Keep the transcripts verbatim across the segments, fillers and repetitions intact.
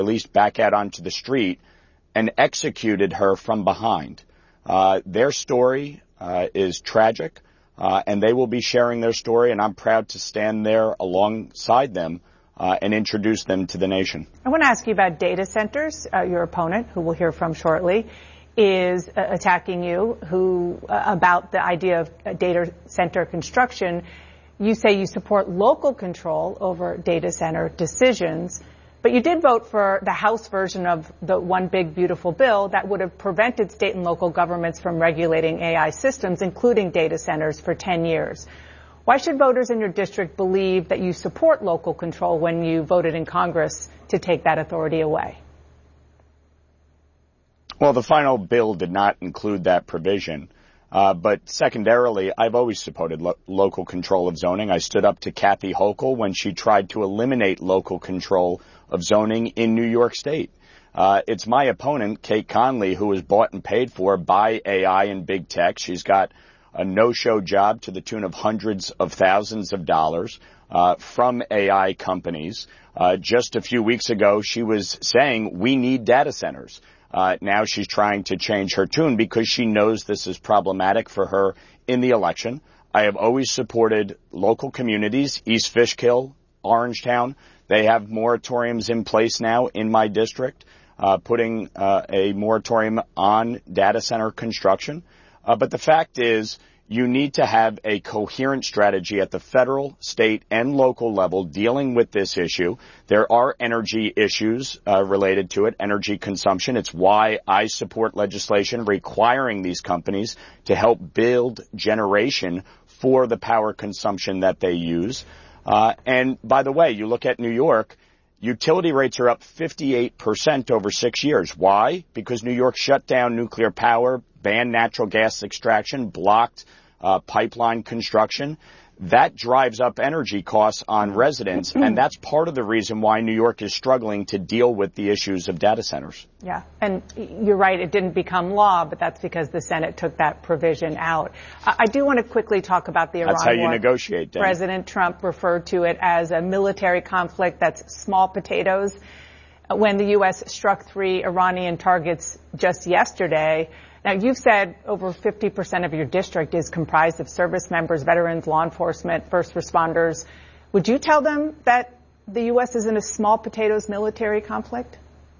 released back out onto the street and executed her from behind. Uh, their story uh, is tragic, uh, and they will be sharing their story, and I'm proud to stand there alongside them uh, and introduce them to the nation. I want to ask you about data centers. Uh, your opponent, who we'll hear from shortly, is uh, attacking you who uh, about the idea of uh, data center construction. You say you support local control over data center decisions, but you did vote for the House version of the One Big Beautiful Bill that would have prevented state and local governments from regulating A I systems, including data centers, for ten years. Why should voters in your district believe that you support local control when you voted in Congress to take that authority away? Well, the final bill did not include that provision. Uh, but secondarily, I've always supported lo- local control of zoning. I stood up to Kathy Hochul when she tried to eliminate local control of zoning in New York State. Uh, it's my opponent, Kate Conley, who was bought and paid for by A I and big tech. She's got a no-show job to the tune of hundreds of thousands of dollars uh, from A I companies. Uh, just a few weeks ago, she was saying we need data centers. Uh, now she's trying to change her tune because she knows this is problematic for her in the election. I have always supported local communities, East Fishkill, Orangetown. They have moratoriums in place now in my district, uh, putting uh, a moratorium on data center construction. Uh, but the fact is, you need to have a coherent strategy at the federal, state, and local level dealing with this issue. There are energy issues uh, related to it, energy consumption. It's why I support legislation requiring these companies to help build generation for the power consumption that they use. Uh, and by the way, you look at New York, utility rates are up fifty-eight percent over six years. Why? Because New York shut down nuclear power, banned natural gas extraction, blocked uh, pipeline construction. That drives up energy costs on residents, and that's part of the reason why New York is struggling to deal with the issues of data centers. Yeah, and you're right, it didn't become law, but that's because the Senate took that provision out. I do want to quickly talk about the Iran war. That's how you negotiate, Dan. President Trump referred to it as a military conflict that's small potatoes. When the U S struck three Iranian targets just yesterday. Now, you've said over fifty percent of your district is comprised of service members, veterans, law enforcement, first responders. Would you tell them that the U S is in a small potatoes military conflict?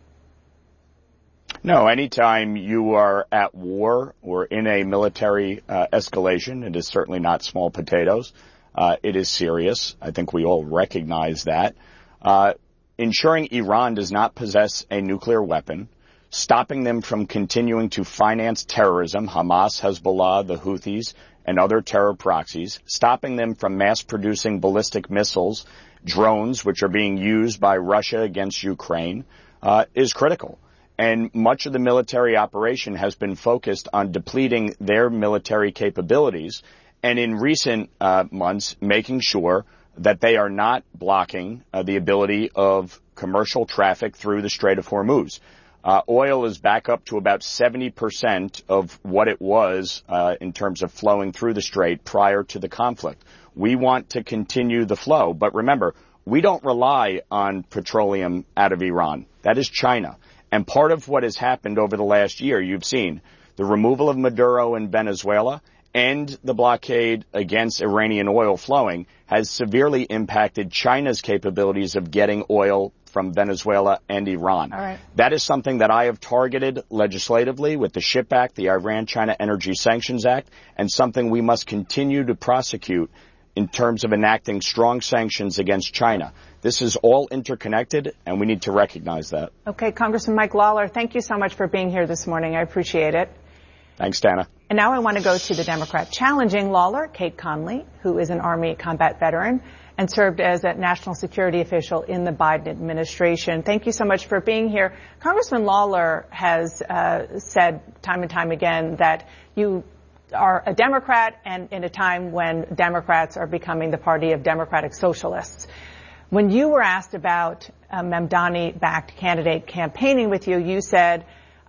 No, anytime you are at war or in a military uh, escalation, it is certainly not small potatoes. Uh, it is serious. I think we all recognize that. Uh, ensuring Iran does not possess a nuclear weapon, stopping them from continuing to finance terrorism, Hamas, Hezbollah, the Houthis, and other terror proxies, stopping them from mass-producing ballistic missiles, drones, which are being used by Russia against Ukraine, uh, is critical. And much of the military operation has been focused on depleting their military capabilities, and in recent uh, months, making sure that they are not blocking uh, the ability of commercial traffic through the Strait of Hormuz. Uh, oil is back up to about seventy percent of what it was uh, in terms of flowing through the strait prior to the conflict. We want to continue the flow. But remember, we don't rely on petroleum out of Iran. That is China. And part of what has happened over the last year, you've seen the removal of Maduro in Venezuela and the blockade against Iranian oil flowing has severely impacted China's capabilities of getting oil from Venezuela and Iran. All right. That is something that I have targeted legislatively with the SHIP Act, the Iran-China Energy Sanctions Act, and something we must continue to prosecute in terms of enacting strong sanctions against China. This is all interconnected, and we need to recognize that. Okay, Congressman Mike Lawler, thank you so much for being here this morning. I appreciate it. Thanks, Dana. And now I want to go to the Democrat challenging Lawler, Kate Conley, who is an Army combat veteran and served as a national security official in the Biden administration. Thank you so much for being here. Congressman Lawler has uh, said time and time again that you are a Democrat, and in a time when Democrats are becoming the party of Democratic socialists. When you were asked about a Mamdani-backed candidate campaigning with you, you said,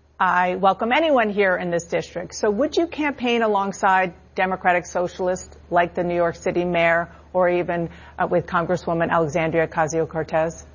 I welcome anyone here in this district. So would you campaign alongside Democratic socialists like the New York City mayor or even uh, with Congresswoman Alexandria Ocasio-Cortez?